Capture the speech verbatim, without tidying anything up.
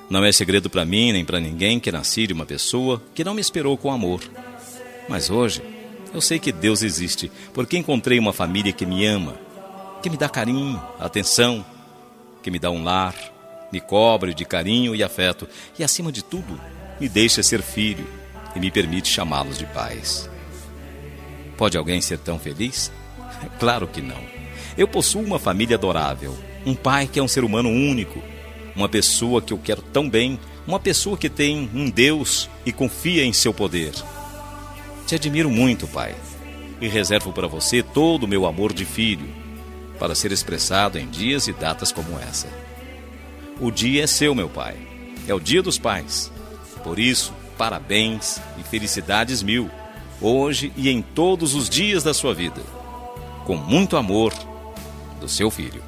Não é segredo para mim nem para ninguém que nasci de uma pessoa que não me esperou com amor. Mas hoje, eu sei que Deus existe, porque encontrei uma família que me ama, que me dá carinho, atenção, que me dá um lar, me cobre de carinho e afeto e, acima de tudo, me deixa ser filho e me permite chamá-los de pais. Pode alguém ser tão feliz? Claro que não. Eu possuo uma família adorável, um pai que é um ser humano único, uma pessoa que eu quero tão bem, uma pessoa que tem um Deus e confia em seu poder. Te admiro muito, pai, e reservo para você todo o meu amor de filho, para ser expressado em dias e datas como essa. O dia é seu, meu pai. É o dia dos pais. Por isso, parabéns e felicidades mil, hoje e em todos os dias da sua vida. Com muito amor, do seu filho.